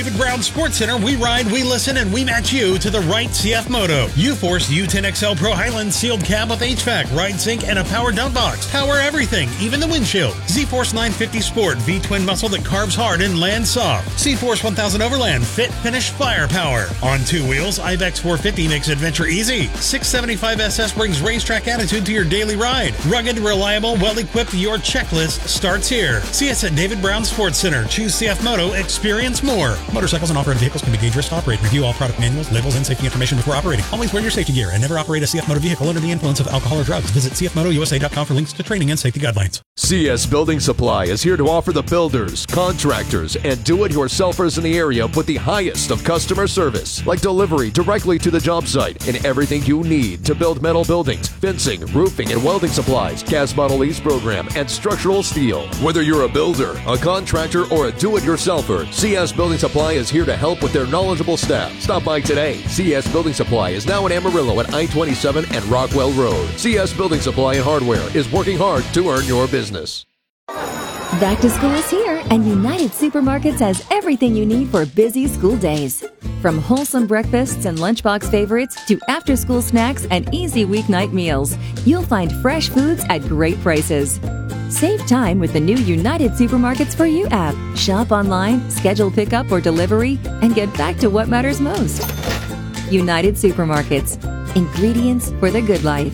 David Brown Sports Center, we ride, we listen, and we match you to the right CF Moto. U-Force U10XL Pro Highland sealed cab with HVAC, ride sync, and a power dump box. Power everything, even the windshield. Z-Force 950 Sport, V-twin muscle that carves hard and lands soft. C-Force 1000 Overland, fit, finish, firepower. On two wheels, Ivex 450 makes adventure easy. 675 SS brings racetrack attitude to your daily ride. Rugged, reliable, well-equipped, your checklist starts here. See us at David Brown Sports Center. Choose CF Moto, experience more. Motorcycles and off-road vehicles can be dangerous to operate. Review all product manuals, labels, and safety information before operating. Always wear your safety gear and never operate a CF Moto vehicle under the influence of alcohol or drugs. Visit cfmotousa.com for links to training and safety guidelines. CS Building Supply is here to offer the builders, contractors, and do-it-yourselfers in the area with the highest of customer service, like delivery directly to the job site and everything you need to build metal buildings, fencing, roofing, and welding supplies, gas bottle lease program, and structural steel. Whether you're a builder, a contractor, or a do-it-yourselfer, CS Building Supply is here to help with their knowledgeable staff. Stop by today. CS Building Supply is now in Amarillo at I-27 and Rockwell Road. CS Building Supply and Hardware is working hard to earn your business. Back to school is here, and United Supermarkets has everything you need for busy school days. From wholesome breakfasts and lunchbox favorites to after-school snacks and easy weeknight meals, you'll find fresh foods at great prices. Save time with the new United Supermarkets For You app. Shop online, schedule pickup or delivery, and get back to what matters most. United Supermarkets. Ingredients for the good life.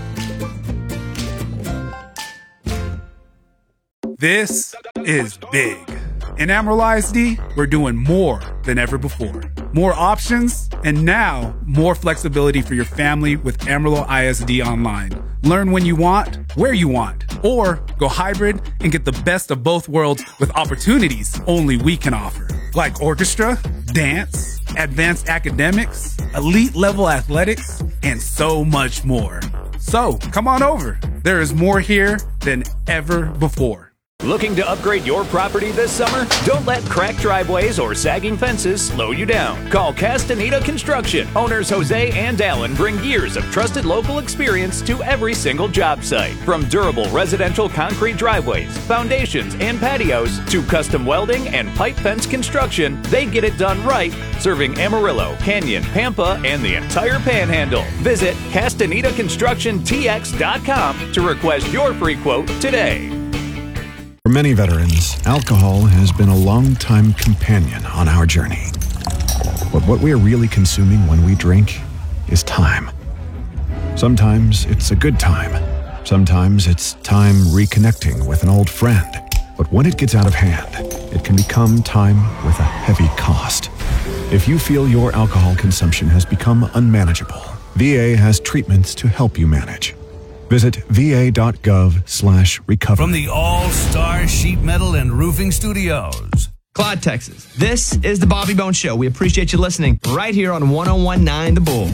This is big. In Amarillo ISD, we're doing more than ever before. More options, and now more flexibility for your family with Amarillo ISD Online. Learn when you want, where you want, or go hybrid and get the best of both worlds with opportunities only we can offer. Like orchestra, dance, advanced academics, elite level athletics, and so much more. So come on over. There is more here than ever before. Looking to upgrade your property this summer? Don't let cracked driveways or sagging fences slow you down. Call Castaneda Construction. Owners Jose and Alan bring years of trusted local experience to every single job site. From durable residential concrete driveways, foundations, and patios to custom welding and pipe fence construction, they get it done right, serving Amarillo, Canyon, Pampa, and the entire Panhandle. Visit CastanedaConstructionTX.com to request your free quote today. For many veterans, alcohol has been a long-time companion on our journey. But what we are really consuming when we drink is time. Sometimes it's a good time. Sometimes it's time reconnecting with an old friend. But when it gets out of hand, it can become time with a heavy cost. If you feel your alcohol consumption has become unmanageable, VA has treatments to help you manage. Visit va.gov/recovery. From the All-Star Sheet Metal and Roofing Studios, Claude, Texas. This is the Bobby Bones Show. We appreciate you listening right here on 101.9 The Bull.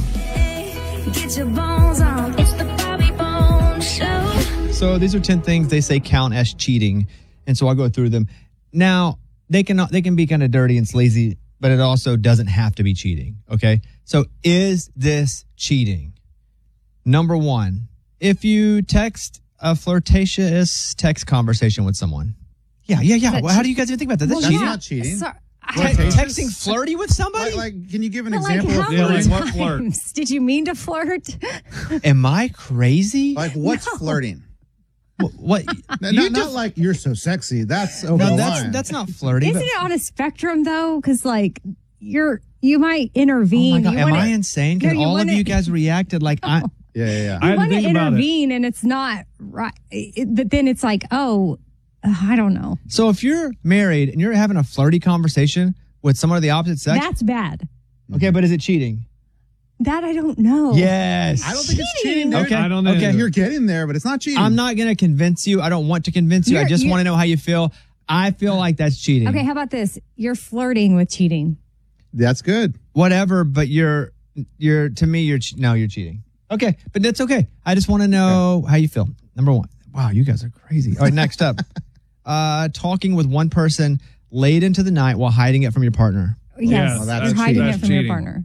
Get your bones on. It's the Bobby Bones Show. So these are 10 things they say count as cheating, and so I'll go through them. Now, they can be kind of dirty and sleazy, but it also doesn't have to be cheating, okay? So is this cheating? Number one, if you text a flirtatious text conversation with someone. Yeah. Well, how do you guys even think about that? That's cheating? Not cheating. Texting flirty with somebody? Like, can you give an Like example of how many flirting? What flirt? times did you mean to flirt? Am I crazy? Like, what's flirting? What? Not like you're so sexy. That's over the line. That's not flirty. Isn't it on a spectrum though? Because like you might intervene. Oh my God, am I insane? Because all of you guys reacted like I. Yeah. You want to intervene, and it's not right. But then it's like, I don't know. So if you're married and you're having a flirty conversation with someone of the opposite sex, That's bad. Okay, but is it cheating? That I don't know. Yes. I don't think it's cheating. Dude. Okay. I don't know. Okay. You're getting there, but it's not cheating. I'm not going to convince you. I don't want to convince you. I just want to know how you feel. I feel like that's cheating. Okay, how about this? You're flirting with cheating. That's good. Whatever, but you're to me, you're cheating. Okay, but that's okay. I just want to know how you feel. Number one. Wow, you guys are crazy. All right, next up. Talking with one person late into the night while hiding it from your partner. Yes, you're hiding it from your partner.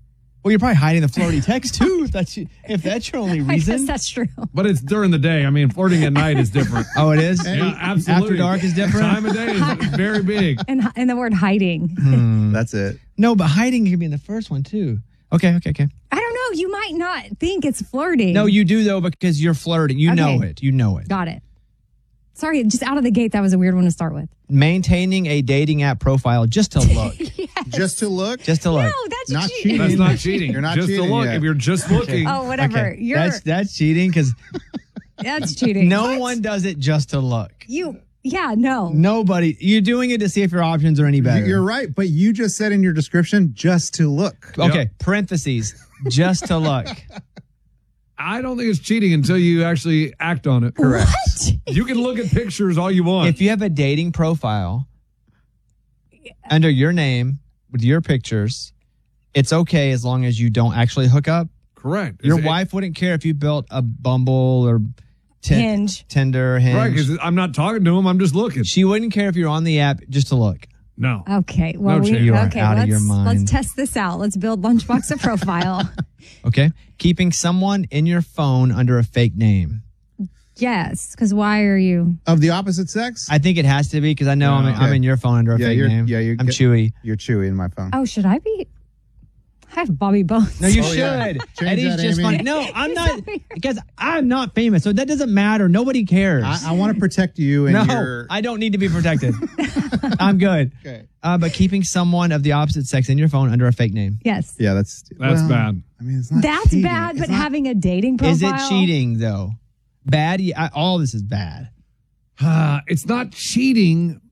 Well, you're probably hiding the flirty text too. If that's your only I reason. guess that's true. But it's during the day. I mean, flirting at night is different. Oh, it is? Yeah, absolutely. After dark is different? Time of day is very big. And the word hiding. That's it. No, but hiding can be in the first one too. Okay. I don't know. You might not think it's flirting. No, you do though, because you're flirting. You know it. You know it. Got it. Sorry, just out of the gate, that was a weird one to start with. Maintaining a dating app profile just to look. Yes. Just to look? Just to look. No, that's Not cheating. cheating. That's not cheating. You're not just cheating to look. yet. If you're just looking. Oh, whatever. Okay. That's cheating because That's cheating. no one does it just to look. No. Nobody. You're doing it to see if your options are any better. You're right, but you just said in your description, just to look. Okay, parentheses, just to look. I don't think it's cheating until you actually act on it. Correct. You can look at pictures all you want. If you have a dating profile under your name with your pictures, it's okay as long as you don't actually hook up. Correct. Your wife wouldn't care if you built a Bumble or Hinge. Tinder, Hinge. Right, because I'm not talking to him. I'm just looking. She wouldn't care if you're on the app just to look. No. Okay. Well, No, you are out of your mind. Let's test this out. Let's build Lunchbox a profile. Okay. Keeping someone in your phone under a fake name. Yes, because why are you? Of the opposite sex? I think it has to be because I know I'm in your phone under a fake name. I'm Chewy. You're Chewy in my phone. Oh, should I be? I have Bobby Bones. No, you should. Change Eddie's that, just Amy. funny. No, I'm not because I'm not famous, so that doesn't matter. Nobody cares. I want to protect you and no, your... I don't need to be protected. I'm good. Okay. But keeping someone of the opposite sex in your phone under a fake name. Yes. Yeah, that's bad. I mean, it's not That's cheating. bad, It's but not- having a dating profile. Is it cheating though? Bad. All this is bad. It's not cheating,